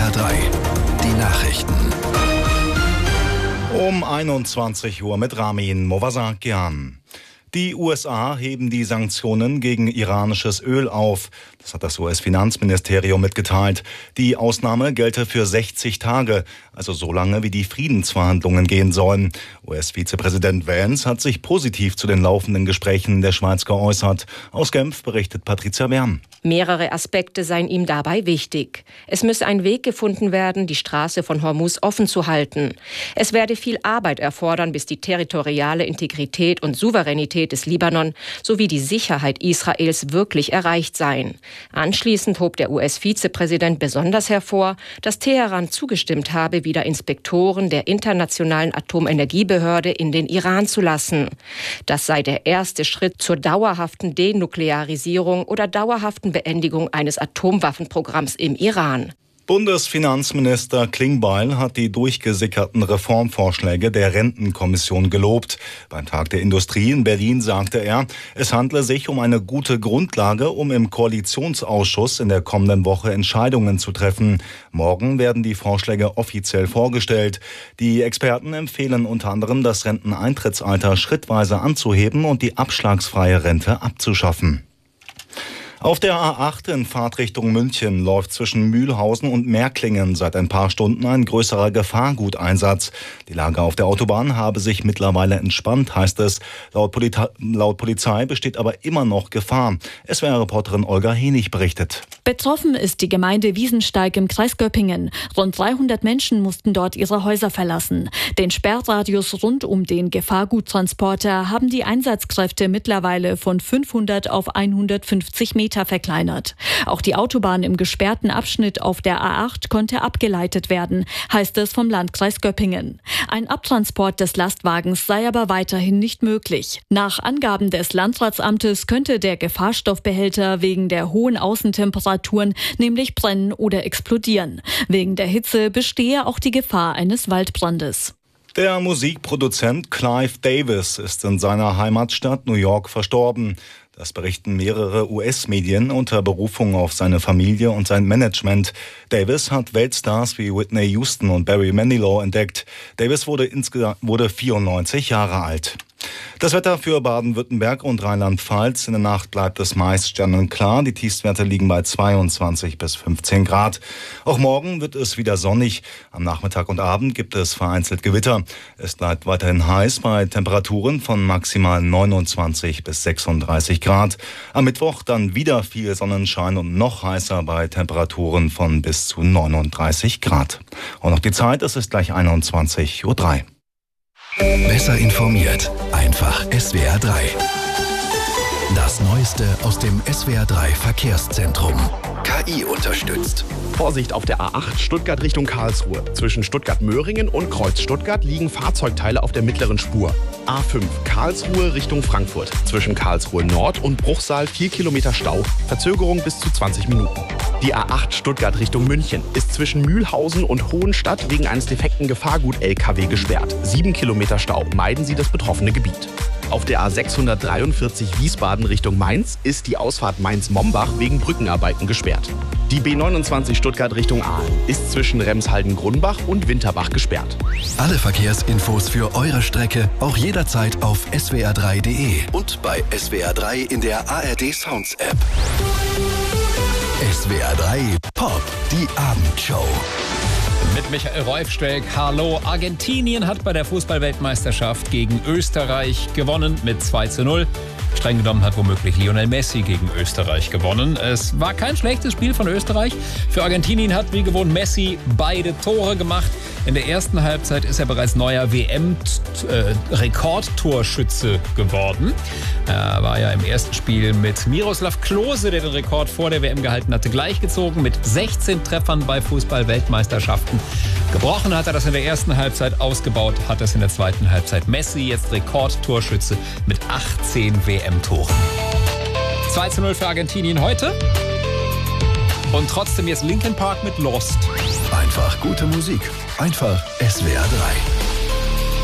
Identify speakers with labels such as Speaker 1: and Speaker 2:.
Speaker 1: SWR 3, die Nachrichten.
Speaker 2: Um 21 Uhr mit Ramin Movasakian. Die USA heben die Sanktionen gegen iranisches Öl auf. Das hat das US-Finanzministerium mitgeteilt. Die Ausnahme gelte für 60 Tage, also so lange, wie die Friedensverhandlungen gehen sollen. US-Vizepräsident Vance hat sich positiv zu den laufenden Gesprächen in der Schweiz geäußert. Aus Genf berichtet Patricia Wern.
Speaker 3: Mehrere Aspekte seien ihm dabei wichtig. Es müsse ein Weg gefunden werden, die Straße von Hormuz offen zu halten. Es werde viel Arbeit erfordern, bis die territoriale Integrität und Souveränität des Libanon sowie die Sicherheit Israels wirklich erreicht seien. Anschließend hob der US-Vizepräsident besonders hervor, dass Teheran zugestimmt habe, wieder Inspektoren der Internationalen Atomenergiebehörde in den Iran zu lassen. Das sei der erste Schritt zur dauerhaften Denuklearisierung oder dauerhaften Beendigung eines Atomwaffenprogramms im Iran.
Speaker 2: Bundesfinanzminister Klingbeil hat die durchgesickerten Reformvorschläge der Rentenkommission gelobt. Beim Tag der Industrie in Berlin sagte er, es handle sich um eine gute Grundlage, um im Koalitionsausschuss in der kommenden Woche Entscheidungen zu treffen. Morgen werden die Vorschläge offiziell vorgestellt. Die Experten empfehlen unter anderem, das Renteneintrittsalter schrittweise anzuheben und die abschlagsfreie Rente abzuschaffen. Auf der A8 in Fahrtrichtung München läuft zwischen Mühlhausen und Märklingen seit ein paar Stunden ein größerer Gefahrguteinsatz. Die Lage auf der Autobahn habe sich mittlerweile entspannt, heißt es. Laut Polizei besteht aber immer noch Gefahr. SWR-Reporterin Olga Henig berichtet.
Speaker 4: Betroffen ist die Gemeinde Wiesensteig im Kreis Göppingen. Rund 300 Menschen mussten dort ihre Häuser verlassen. Den Sperrradius rund um den Gefahrguttransporter haben die Einsatzkräfte mittlerweile von 500 auf 150 Meter verkleinert. Auch die Autobahn im gesperrten Abschnitt auf der A8 konnte abgeleitet werden, heißt es vom Landkreis Göppingen. Ein Abtransport des Lastwagens sei aber weiterhin nicht möglich. Nach Angaben des Landratsamtes könnte der Gefahrstoffbehälter wegen der hohen Außentemperaturen nämlich brennen oder explodieren. Wegen der Hitze bestehe auch die Gefahr eines Waldbrandes.
Speaker 2: Der Musikproduzent Clive Davis ist in seiner Heimatstadt New York verstorben. Das berichten mehrere US-Medien unter Berufung auf seine Familie und sein Management. Davis hat Weltstars wie Whitney Houston und Barry Manilow entdeckt. Davis wurde 94 Jahre alt. Das Wetter für Baden-Württemberg und Rheinland-Pfalz. In der Nacht bleibt es meist sternenklar. Die Tiefstwerte liegen bei 22 bis 15 Grad. Auch morgen wird es wieder sonnig. Am Nachmittag und Abend gibt es vereinzelt Gewitter. Es bleibt weiterhin heiß bei Temperaturen von maximal 29 bis 36 Grad. Am Mittwoch dann wieder viel Sonnenschein und noch heißer bei Temperaturen von bis zu 39 Grad. Und noch die Zeit, es ist gleich 21:03 Uhr.
Speaker 1: Besser informiert, einfach SWR 3. Das Neueste aus dem SWR 3 Verkehrszentrum. KI unterstützt.
Speaker 5: Vorsicht auf der A8 Stuttgart Richtung Karlsruhe. Zwischen Stuttgart-Möhringen und Kreuz Stuttgart liegen Fahrzeugteile auf der mittleren Spur. A5 Karlsruhe Richtung Frankfurt. Zwischen Karlsruhe Nord und Bruchsal 4 Kilometer Stau. Verzögerung bis zu 20 Minuten. Die A8 Stuttgart Richtung München ist zwischen Mühlhausen und Hohenstadt wegen eines defekten Gefahrgut-LKW gesperrt. 7 Kilometer Stau. Meiden Sie das betroffene Gebiet. Auf der A643 Wiesbaden Richtung Mainz ist die Ausfahrt Mainz-Mombach wegen Brückenarbeiten gesperrt. Die B29 Stuttgart Richtung Aalen ist zwischen Remshalden-Grundbach und Winterbach gesperrt.
Speaker 1: Alle Verkehrsinfos für eure Strecke auch jederzeit auf swr3.de und bei SWR 3 in der ARD Sounds App. SWR 3 Pop, die Abendshow.
Speaker 6: Mit Michael Reufsteig. Hallo. Argentinien hat bei der Fußball-Weltmeisterschaft gegen Österreich gewonnen mit 2:0. Streng genommen hat womöglich Lionel Messi gegen Österreich gewonnen. Es war kein schlechtes Spiel von Österreich. Für Argentinien hat wie gewohnt Messi beide Tore gemacht. In der ersten Halbzeit ist er bereits neuer WM-Rekordtorschütze geworden. Er war ja im ersten Spiel mit Miroslav Klose, der den Rekord vor der WM gehalten hatte, gleichgezogen mit 16 Treffern bei Fußball-Weltmeisterschaften. Gebrochen hat er das in der ersten Halbzeit, ausgebaut hat es in der zweiten Halbzeit. Messi jetzt Rekordtorschütze mit 18 WM-Toren. 2:0 für Argentinien heute. Und trotzdem jetzt Linkin Park mit Lost.
Speaker 1: Einfach gute Musik. Einfach SWR 3.